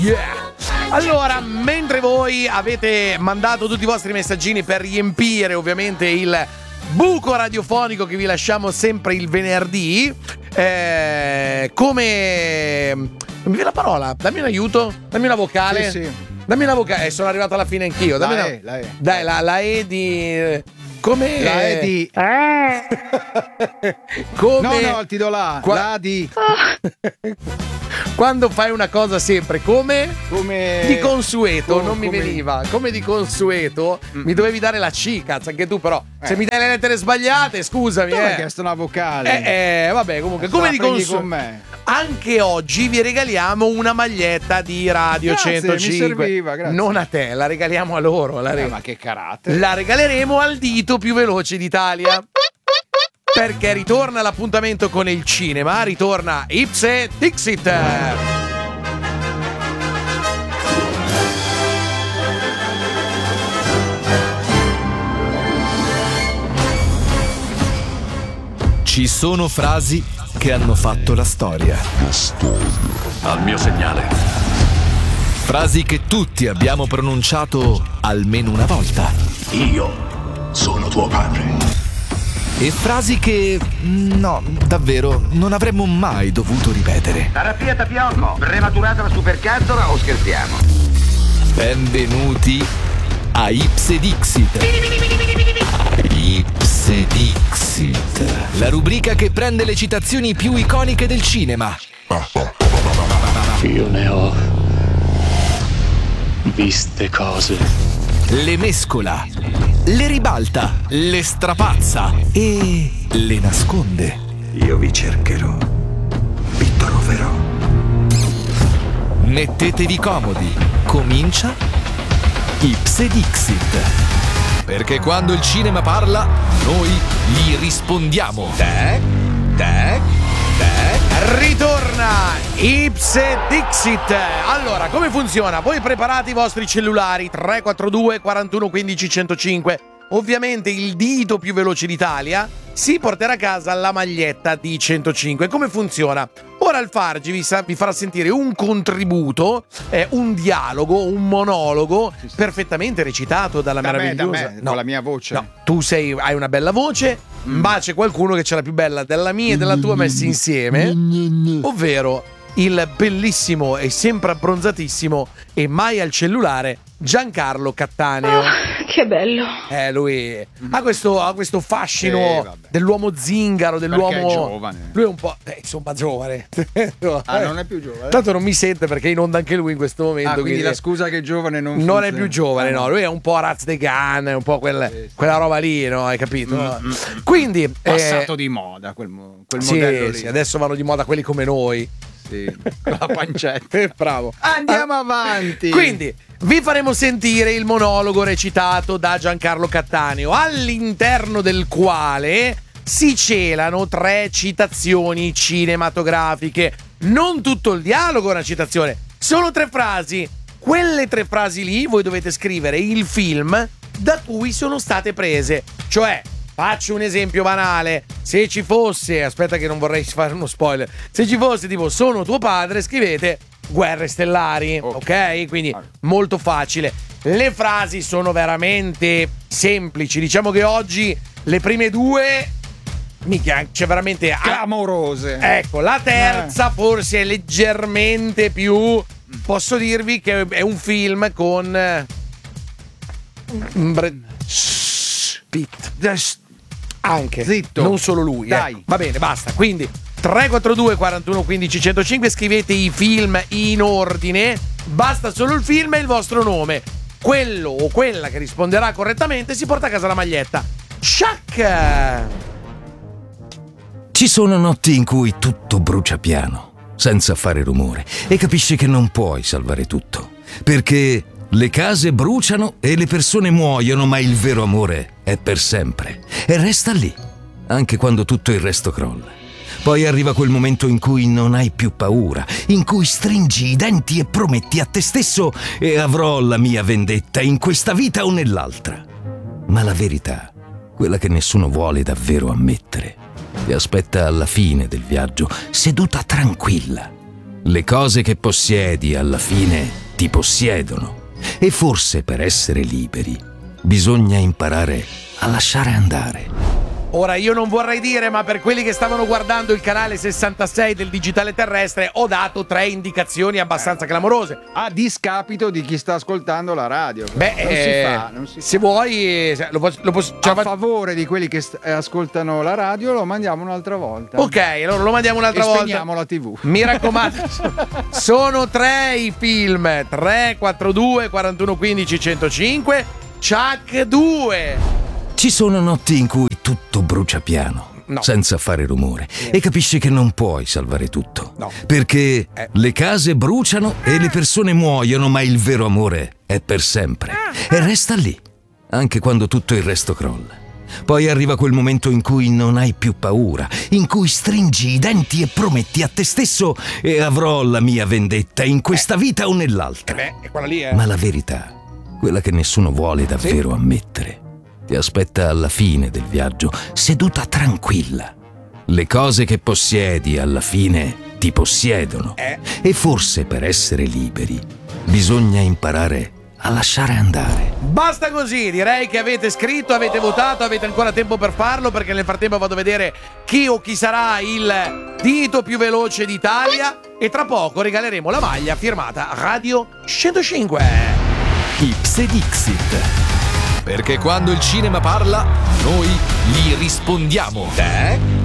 Yeah! Allora, mentre voi avete mandato tutti i vostri messaggini per riempire ovviamente il buco radiofonico che vi lasciamo sempre il venerdì, come... Non mi viene la parola, dammi un aiuto, dammi una vocale. Sì. Dammi una vocale, sono arrivato alla fine anch'io. Dammi La una... E, la E. Dai, la E di... Come... La E di... Come... No, ti do la di... Quando fai una cosa sempre come di consueto, non mi come... veniva. Come di consueto, mi dovevi dare la C, cazzo, anche tu però. Se mi dai le lettere sbagliate, scusami. Tu hai chiesto una vocale. Vabbè, comunque, come di consueto. Con me. Anche oggi vi regaliamo una maglietta di Radio Grazie, 105. mi serviva, grazie. Non a te, la regaliamo a loro. Ma che carattere. La regaleremo al dito più veloce d'Italia. Perché ritorna l'appuntamento con il cinema, ritorna Ipse Dixit. Ci sono frasi che hanno fatto la storia. Al mio segnale. Frasi che tutti abbiamo pronunciato almeno una volta. Io sono tuo padre. E frasi che, no, davvero, non avremmo mai dovuto ripetere. Terapia tapioco, prematurata la supercazzola o scherziamo? Benvenuti a Ipse Dixit. Ipse Dixit, la rubrica che prende le citazioni più iconiche del cinema. Io ne ho viste cose. Le mescola, le ribalta, le strapazza e le nasconde. Io vi cercherò. Vi troverò. Mettetevi comodi. Comincia Ipse Dixit. Perché quando il cinema parla, noi gli rispondiamo. Ritorna Ipse Dixit. Allora, come funziona? Voi preparate i vostri cellulari 342 41 15 105. Ovviamente il dito più veloce d'Italia si porterà a casa la maglietta di 105. Come funziona? Ora il Fargi vi farà sentire un contributo, un dialogo, un monologo perfettamente recitato dalla meravigliosa... con la mia voce. No, tu hai una bella voce, ma c'è qualcuno che c'è la più bella della mia e della tua messi insieme, ovvero il bellissimo e sempre abbronzatissimo e mai al cellulare Giancarlo Cattaneo. Che bello. Lui ha questo fascino dell'uomo zingaro, dell'uomo... Perché è giovane. Lui è un po'... insomma, giovane. Non è più giovane? Tanto non mi sente perché è in onda anche lui in questo momento. Quindi la scusa che è giovane non è più giovane, no. Lui è un po' Raz de Gun, è un po' quella roba lì, no? Hai capito? Quindi... passato di moda quel sì, modello lì. Sì, adesso vanno di moda quelli come noi. Sì, con la pancetta. Bravo. Andiamo avanti. Quindi vi faremo sentire il monologo recitato da Giancarlo Cattaneo, all'interno del quale si celano 3 citazioni cinematografiche. Non tutto il dialogo è una citazione, sono 3 frasi. Quelle 3 frasi lì voi dovete scrivere il film da cui sono state prese. Cioè, faccio un esempio banale, se ci fosse, aspetta che non vorrei fare uno spoiler, se ci fosse tipo sono tuo padre, scrivete Guerre Stellari, ok? Quindi molto facile. Le frasi sono veramente semplici, diciamo che oggi le prime 2 c'è veramente clamorose. Ecco, la terza forse è leggermente più, posso dirvi che è un film con anche zitto, non solo lui, dai. Va bene, basta. Quindi 342 41 15 105, scrivete i film in ordine, basta solo il film e il vostro nome. Quello o quella che risponderà correttamente si porta a casa la maglietta. Sciac! Ci sono notti in cui tutto brucia piano, senza fare rumore, e capisci che non puoi salvare tutto, perché le case bruciano e le persone muoiono, ma il vero amore è per sempre e resta lì, anche quando tutto il resto crolla. Poi arriva quel momento in cui non hai più paura, in cui stringi i denti e prometti a te stesso: e avrò la mia vendetta in questa vita o nell'altra. Ma la verità, quella che nessuno vuole davvero ammettere, ti aspetta alla fine del viaggio, seduta tranquilla, Le cose che possiedi alla fine ti possiedono. E forse per essere liberi bisogna imparare a lasciare andare. Ora io non vorrei dire, ma per quelli che stavano guardando il canale 66 del digitale terrestre ho dato 3 indicazioni abbastanza clamorose. A discapito di chi sta ascoltando la radio. Beh, non si fa. se vuoi A favore di quelli che ascoltano la radio lo mandiamo un'altra volta. Ok, allora lo mandiamo un'altra e volta. spegniamo la TV. Mi raccomando, sono 3 i film: 3, 4, 2, 41, 15, 105, Chuck 2. Ci sono notti in cui tutto brucia piano, senza fare rumore, e capisci che non puoi salvare tutto. Perché le case bruciano e le persone muoiono, ma il vero amore è per sempre. E resta lì, anche quando tutto il resto crolla. Poi arriva quel momento in cui non hai più paura, in cui stringi i denti e prometti a te stesso: e avrò la mia vendetta in questa vita o nell'altra. È quella lì, Ma la verità, quella che nessuno vuole davvero ammettere, ti aspetta alla fine del viaggio, seduta tranquilla. Le cose che possiedi alla fine ti possiedono. E forse per essere liberi bisogna imparare a lasciare andare. Basta così, direi che avete scritto, avete votato, avete ancora tempo per farlo, perché nel frattempo vado a vedere chi o chi sarà il dito più veloce d'Italia e tra poco regaleremo la maglia firmata Radio 105. Ipse Dixit. Perché quando il cinema parla, noi gli rispondiamo.